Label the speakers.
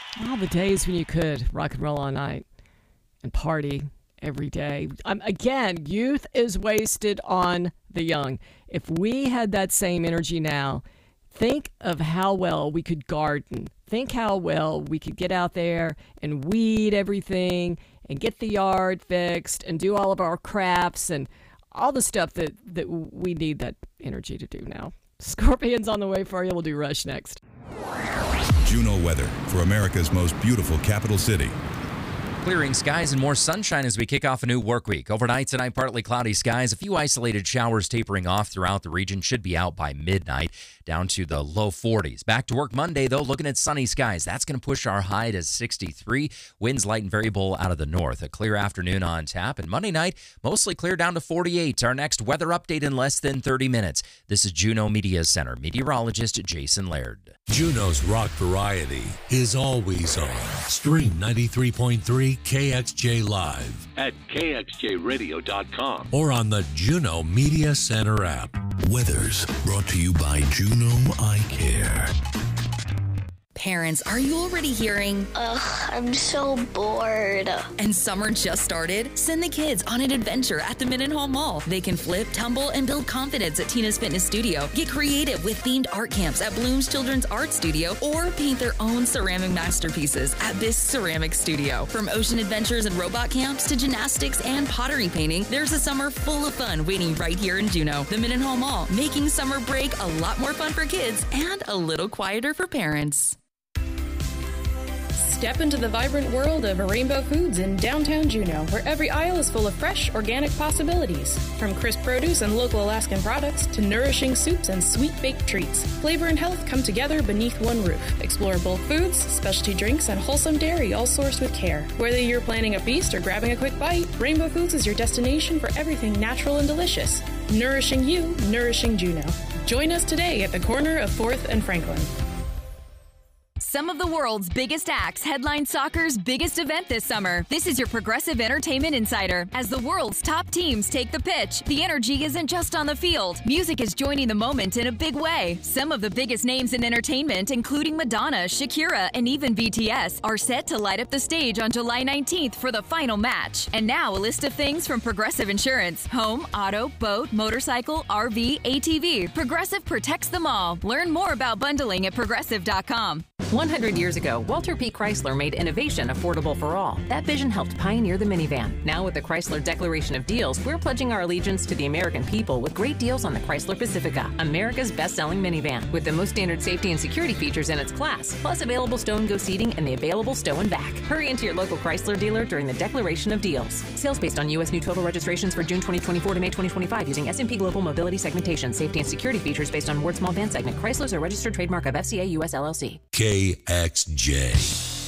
Speaker 1: All the days when you could rock and roll all night and party every day. Again, youth is wasted on the young. If we had that same energy now, think of how well we could garden. Think how well we could get out there and weed everything and get the yard fixed and do all of our crafts and all the stuff that we need that energy to do now. Scorpions on the way for you. We'll do Rush next.
Speaker 2: Juno weather for America's most beautiful capital city.
Speaker 3: Clearing skies and more sunshine as we kick off a new work week. Overnight tonight, partly cloudy skies. A few isolated showers tapering off throughout the region. Should be out by midnight, down to the low 40s. Back to work Monday, though, looking at sunny skies. That's going to push our high to 63. Winds light and variable out of the north. A clear afternoon on tap. And Monday night, mostly clear down to 48. Our next weather update in less than 30 minutes. This is Juneau Media Center. Meteorologist Jason Laird.
Speaker 4: Juneau's rock variety is always on. Stream 93.3 KXJ Live
Speaker 5: at kxjradio.com
Speaker 4: or on the Juneau Media Center app.
Speaker 2: Weather's brought to you by Juneau Eye Care.
Speaker 6: Parents, are you already hearing?
Speaker 7: Ugh, I'm so bored.
Speaker 6: And summer just started? Send the kids on an adventure at the Mendenhall Mall. They can flip, tumble, and build confidence at Tina's Fitness Studio. Get creative with themed art camps at Bloom's Children's Art Studio or paint their own ceramic masterpieces at Bisque Ceramic Studio. From ocean adventures and robot camps to gymnastics and pottery painting, there's a summer full of fun waiting right here in Juneau. The Mendenhall Mall, making summer break a lot more fun for kids and a little quieter for parents.
Speaker 8: Step into the vibrant world of Rainbow Foods in downtown Juneau, where every aisle is full of fresh, organic possibilities. From crisp produce and local Alaskan products to nourishing soups and sweet-baked treats, flavor and health come together beneath one roof. Explore bulk foods, specialty drinks, and wholesome dairy, all sourced with care. Whether you're planning a feast or grabbing a quick bite, Rainbow Foods is your destination for everything natural and delicious. Nourishing you, nourishing Juneau. Join us today at the corner of 4th and Franklin.
Speaker 9: Some of the world's biggest acts headline soccer's biggest event this summer. This is your Progressive Entertainment Insider. As the world's top teams take the pitch, the energy isn't just on the field. Music is joining the moment in a big way. Some of the biggest names in entertainment, including Madonna, Shakira, and even BTS, are set to light up the stage on July 19th for the final match. And now a list of things from Progressive Insurance. Home, auto, boat, motorcycle, RV, ATV. Progressive protects them all. Learn more about bundling at Progressive.com.
Speaker 10: 100 years ago, Walter P. Chrysler made innovation affordable for all. That vision helped pioneer the minivan. Now with the Chrysler Declaration of Deals, we're pledging our allegiance to the American people with great deals on the Chrysler Pacifica, America's best-selling minivan, with the most standard safety and security features in its class, plus available stow-and-go seating and the available stow and back. Hurry into your local Chrysler dealer during the Declaration of Deals. Sales based on U.S. new total registrations for June 2024 to May 2025 using S&P Global Mobility segmentation. Safety and security features based on Ward Small Van segment. Chrysler's a registered trademark of FCA US LLC.
Speaker 4: KXJ.